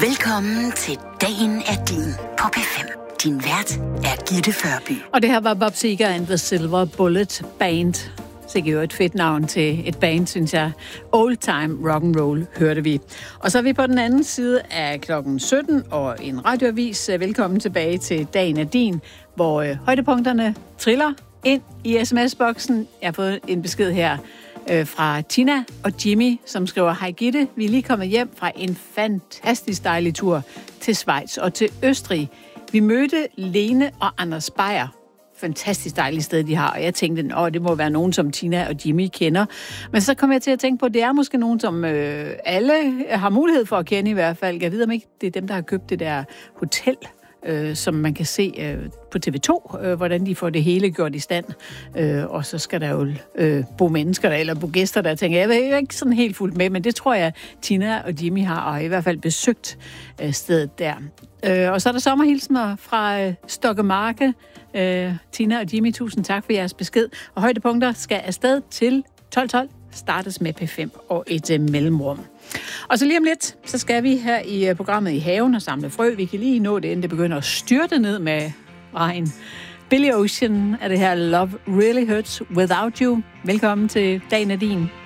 Velkommen til Dagen er din på P5. Din vært er Gitte Førby. Og det her var Bob Seger and the Silver Bullet Band. Det er jo et fedt navn til et band, synes jeg. Old Time Rock and Roll hørte vi. Og så er vi på den anden side af klokken 17 og en radioavis. Velkommen tilbage til Dagen er din, hvor højdepunkterne triller ind i sms-boksen. Jeg har fået en besked her fra Tina og Jimmy, som skriver: Hej Gitte, vi er lige kommet hjem fra en fantastisk dejlig tur til Schweiz og til Østrig. Vi mødte Lene og Anders Beyer. Fantastisk dejligt sted, de har. Og jeg tænkte, det må være nogen, som Tina og Jimmy kender. Men så kom jeg til at tænke på, at det er måske nogen, som alle har mulighed for at kende i hvert fald. Jeg ved om ikke, det er dem, der har købt det der hotel, som man kan se på TV2, hvordan de får det hele gjort i stand. Og så skal der jo bo mennesker der, eller bo gæster der. Jeg tænker, jeg er ikke sådan helt fuldt med, men det tror jeg, Tina og Jimmy har, og i hvert fald besøgt stedet der. Og så er der sommerhilsner fra Stokkemarke. Tina og Jimmy, tusind tak for jeres besked. Og højdepunkter skal afsted til 12.12. Startes med P5 og et mellemrum. Og så lige om lidt, så skal vi her i programmet i haven og samle frø. Vi kan lige nå det, inden det begynder at styrte ned med regn. Billy Ocean er det her Love Really Hurts Without You. Velkommen til Dagen er din.